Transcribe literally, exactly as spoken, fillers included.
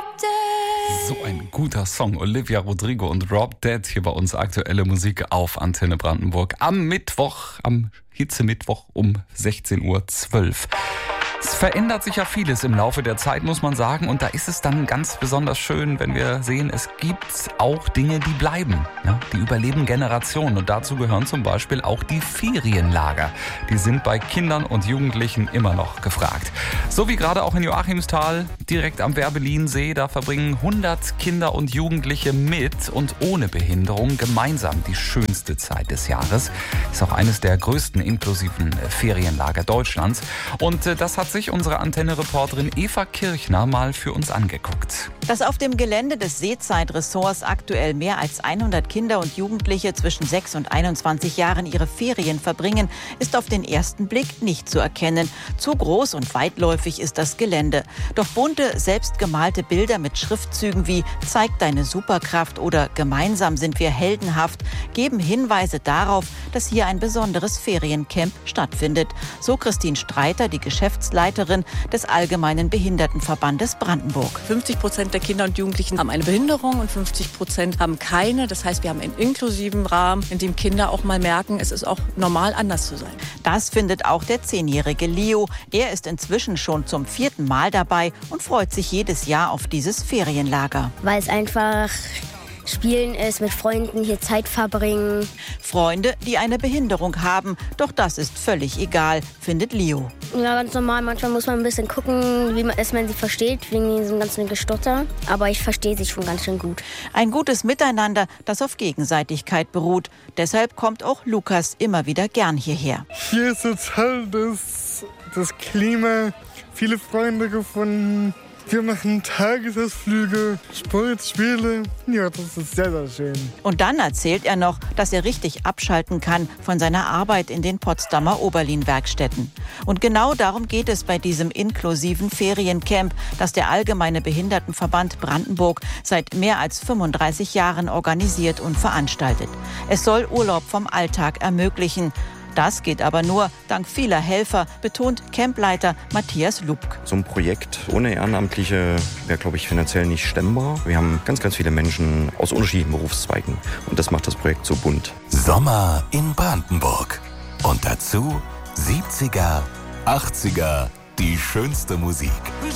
Drop Dead. So ein guter Song. Olivia Rodrigo und Drop Dead hier bei uns. Aktuelle Musik auf Antenne Brandenburg. Am Mittwoch, am Hitzemittwoch um sechzehn Uhr zwölf. Es verändert sich ja vieles im Laufe der Zeit, muss man sagen. Und da ist es dann ganz besonders schön, wenn wir sehen, es gibt auch Dinge, die bleiben. Ja, die überleben Generationen. Und dazu gehören zum Beispiel auch die Ferienlager. Die sind bei Kindern und Jugendlichen immer noch gefragt. So wie gerade auch in Joachimsthal, direkt am Werbelinsee. Da verbringen hundert Kinder und Jugendliche mit und ohne Behinderung gemeinsam die schönste Zeit des Jahres. Ist auch eines der größten inklusiven Ferienlager Deutschlands. Und das hat sich unsere Antenne-Reporterin Eva Kirchner mal für uns angeguckt. Dass auf dem Gelände des Seezeitressorts aktuell mehr als hundert Kinder und Jugendliche zwischen sechs und einundzwanzig Jahren ihre Ferien verbringen, ist auf den ersten Blick nicht zu erkennen. Zu groß und weitläufig ist das Gelände. Doch bunte, selbstgemalte Bilder mit Schriftzügen wie „Zeig deine Superkraft" oder „Gemeinsam sind wir heldenhaft" geben Hinweise darauf, dass hier ein besonderes Feriencamp stattfindet. So Christine Streiter, die Geschäftsleiterin des Allgemeinen Behindertenverbandes Brandenburg. fünfzig Prozent der Kinder und Jugendlichen haben eine Behinderung und fünfzig Prozent haben keine. Das heißt, wir haben einen inklusiven Rahmen, in dem Kinder auch mal merken, es ist auch normal, anders zu sein. Das findet auch der zehnjährige Leo. Er ist inzwischen schon zum vierten Mal dabei und freut sich jedes Jahr auf dieses Ferienlager. Weil es einfach Spielen ist, mit Freunden hier Zeit verbringen. Freunde, die eine Behinderung haben. Doch das ist völlig egal, findet Leo. Ja, ganz normal. Manchmal muss man ein bisschen gucken, wie man, dass man sie versteht, wegen diesem ganzen Gestotter. Aber ich verstehe sie schon ganz schön gut. Ein gutes Miteinander, das auf Gegenseitigkeit beruht. Deshalb kommt auch Lukas immer wieder gern hierher. Hier ist so toll, das, das Klima, viele Freunde gefunden. Wir machen Tagesausflüge, Sport, Spiele. Ja, das ist sehr, sehr schön. Und dann erzählt er noch, dass er richtig abschalten kann von seiner Arbeit in den Potsdamer Oberlin-Werkstätten. Und genau darum geht es bei diesem inklusiven Feriencamp, das der Allgemeine Behindertenverband Brandenburg seit mehr als fünfunddreißig Jahren organisiert und veranstaltet. Es soll Urlaub vom Alltag ermöglichen. Das geht aber nur dank vieler Helfer, betont Campleiter Matthias Lubk. So ein Projekt ohne Ehrenamtliche wäre, glaube ich, finanziell nicht stemmbar. Wir haben ganz, ganz viele Menschen aus unterschiedlichen Berufszweigen und das macht das Projekt so bunt. Sommer in Brandenburg. Und dazu siebziger, achtziger, die schönste Musik.